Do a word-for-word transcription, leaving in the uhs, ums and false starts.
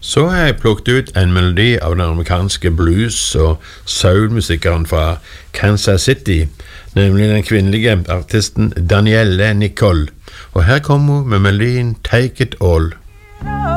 Så har jeg plukket ut en melodi av den amerikanske blues- og soul-musikeren fra Kansas City, nemlig den kvinnelige artisten Danielle Nicole. Og her kommer hun med melodien Take It All.